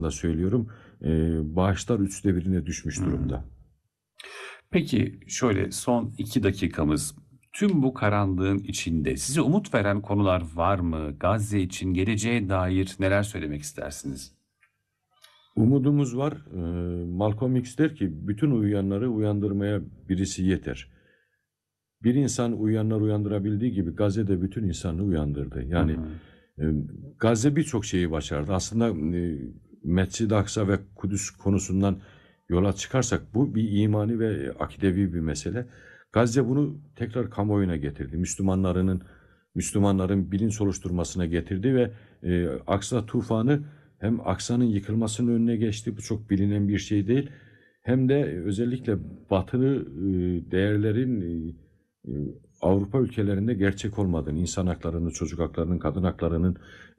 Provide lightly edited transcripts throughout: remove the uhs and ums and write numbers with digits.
söylüyorum. Bağışlar 1/3'üne düşmüş Hımm. durumda. Peki, şöyle son 2 dakikamız. Tüm bu karanlığın içinde size umut veren konular var mı? Gazze için geleceğe dair neler söylemek istersiniz? Umudumuz var. Malcolm X der ki bütün uyuyanları uyandırmaya birisi yeter. Bir insan uyuyanları uyandırabildiği gibi Gazze de bütün insanlığı uyandırdı. Hı Yani hı. Gazze birçok şeyi başardı. Aslında Mescid-i Aksa ve Kudüs konusundan yola çıkarsak bu bir imani ve akidevi bir mesele. Gazze bunu tekrar kamuoyuna getirdi. Müslümanların bilinç oluşturmasına getirdi ve Aksa tufanı hem Aksa'nın yıkılmasının önüne geçti. Bu çok bilinen bir şey değil. Hem de özellikle batılı değerlerin e, Avrupa ülkelerinde gerçek olmadığını, insan haklarının, çocuk haklarının, kadın haklarının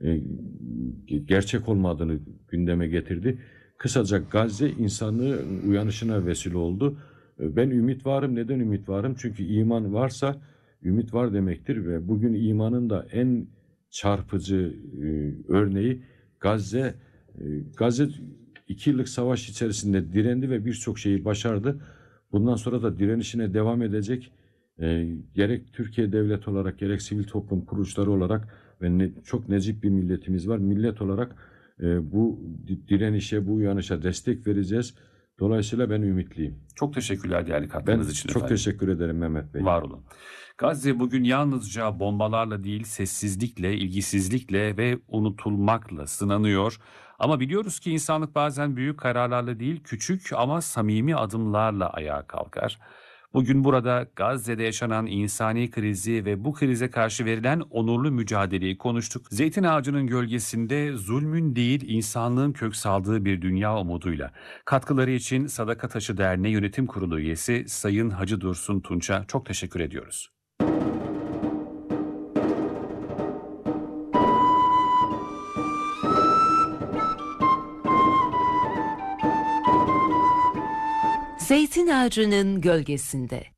gerçek olmadığını gündeme getirdi. Kısaca Gazze insanlığın uyanışına vesile oldu. Ben ümit varım. Neden ümit varım? Çünkü iman varsa ümit var demektir ve bugün imanın da en çarpıcı örneği Gazze. Gazze 2 yıllık savaş içerisinde direndi ve birçok şeyi başardı. Bundan sonra da direnişine devam edecek. Gerek Türkiye devlet olarak gerek sivil toplum kuruluşları olarak ve çok nezih bir milletimiz var. Millet olarak bu direnişe, bu uyanışa destek vereceğiz. Dolayısıyla ben ümitliyim. Çok teşekkürler değerli Ben katkınız için çok efendim. teşekkür ederim Mehmet Bey. Var olun. Gazze bugün yalnızca bombalarla değil, sessizlikle, ilgisizlikle ve unutulmakla sınanıyor. Ama biliyoruz ki insanlık bazen büyük kararlarla değil, küçük ama samimi adımlarla ayağa kalkar. Bugün burada Gazze'de yaşanan insani krizi ve bu krize karşı verilen onurlu mücadeleyi konuştuk. Zeytin ağacının gölgesinde zulmün değil, insanlığın kök saldığı bir dünya umuduyla. Katkıları için Sadaka Taşı Derneği Yönetim Kurulu üyesi Sayın Hacı Dursun Tunç'a çok teşekkür ediyoruz. Zeytin ağacının gölgesinde.